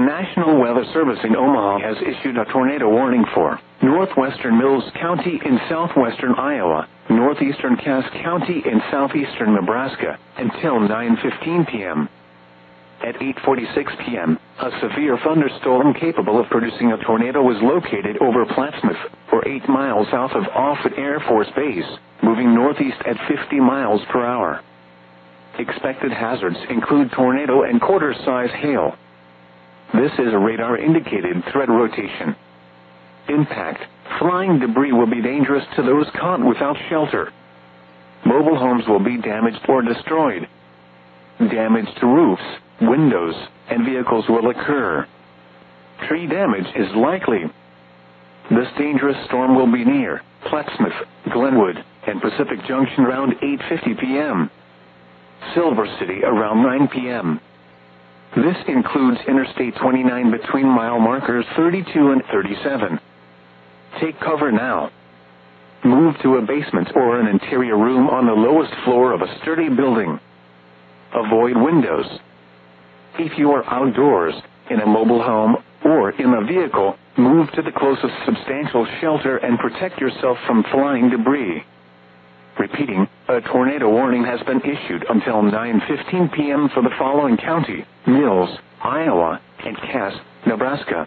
National Weather Service in Omaha has issued a tornado warning for northwestern Mills County in southwestern Iowa, northeastern Cass County in southeastern Nebraska, until 9:15 p.m. At 8:46 p.m., a severe thunderstorm capable of producing a tornado was located over Plattsmouth, or 8 miles south of Offutt Air Force Base, moving northeast at 50 miles per hour. Expected hazards include tornado and quarter-size hail. This is a radar-indicated threat rotation. Impact: flying debris will be dangerous to those caught without shelter. Mobile homes will be damaged or destroyed. Damage to roofs, windows, and vehicles will occur. Tree damage is likely. This dangerous storm will be near Plattsmouth, Glenwood, and Pacific Junction around 8:50 p.m. Silver City around 9 p.m. This includes Interstate 29 between mile markers 32 and 37. Take cover now. Move to a basement or an interior room on the lowest floor of a sturdy building. Avoid windows. If you are outdoors, in a mobile home, or in a vehicle, move to the closest substantial shelter and protect yourself from flying debris. Repeating, a tornado warning has been issued until 9:15 p.m. for the following county: Mills, Iowa, and Cass, Nebraska.